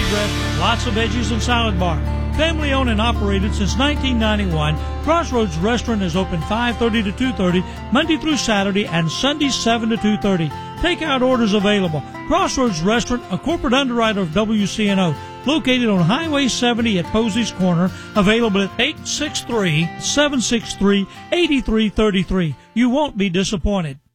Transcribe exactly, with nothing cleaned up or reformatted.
bread, lots of veggies and salad bar. Family owned and operated since nineteen ninety-one, Crossroads Restaurant is open five thirty to two thirty, Monday through Saturday, and Sunday seven to two thirty. Takeout orders available. Crossroads Restaurant, a corporate underwriter of W C N O, located on Highway seventy at Posey's Corner, available at eight six three, seven six three, eight three three three. You won't be disappointed.